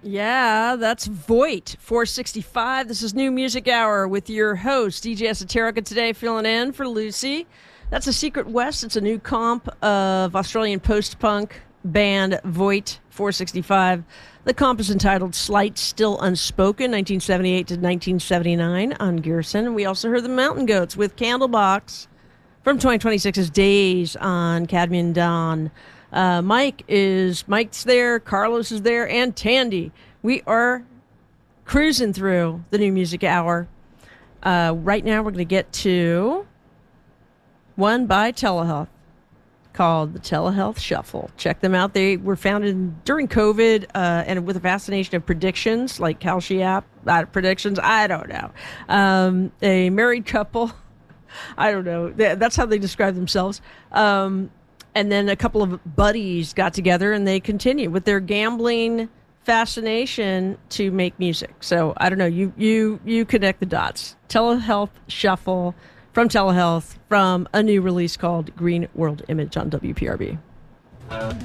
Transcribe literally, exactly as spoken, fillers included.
Yeah, that's Voight four sixty-five. This is New Music Hour with your host, D J Esoterica, today filling in for Lucy. That's A Secret West. It's a new comp of Australian post-punk band Voight four sixty-five. The comp is entitled Slight Still Unspoken, nineteen seventy-eight to nineteen seventy-nine on Gearson. We also heard the Mountain Goats with Candlebox from twenty twenty-six's Days on Cadmian Dawn. Uh, Mike is Mike's there, Carlos is there, and Tandy. We are cruising through the New Music Hour. Uh, right now, we're going to get to one by Telehealth called the Telehealth Shuffle. Check them out. They were founded during COVID uh, and with a fascination of predictions, like Kalshi app uh, predictions. I don't know. Um, a married couple. I don't know. That's how they describe themselves. Um, And then a couple of buddies got together and they continue with their gambling fascination to make music. So I don't know. You you you connect the dots. Telehealth Shuffle from Telehealth from a new release called Green World Image on W P R B.